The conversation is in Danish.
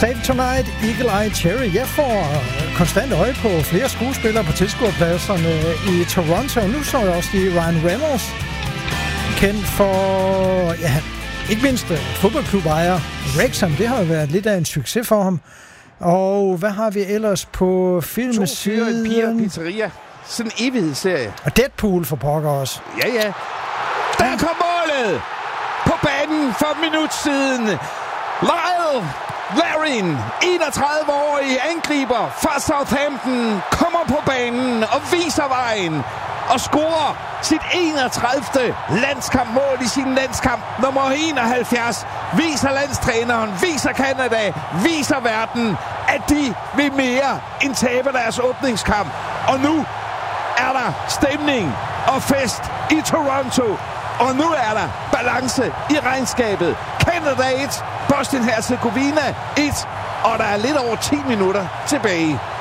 Save Tonight, Eagle Eye Cherry. Jeg får konstant øje på flere skuespillere på tilskuerpladserne i Toronto. Nu så jeg også lige Ryan Reynolds, kendt for, ja, ikke mindst fodboldklubejer Wrexham. Det har jo været lidt af en succes for ham. Og hvad har vi ellers på filmsiden? 2 fyre, en pizzeria. Sådan en evighedsserie. Og Deadpool for pokker også. Ja. Der kom målet på banen for et minut siden. Lyle Larin, 31-årig angriber fra Southampton, kommer på banen og viser vejen og scorer sit 31. landskampmål i sin landskamp nummer 71. Viser landstræneren, viser Canada, viser verden, at de vil mere end tabe deres åbningskamp. Og nu er der stemning og fest i Toronto. Og nu er der balance i regnskabet. Canada 1, Bosnien-Herzegovina 1, og der er lidt over 10 minutter tilbage.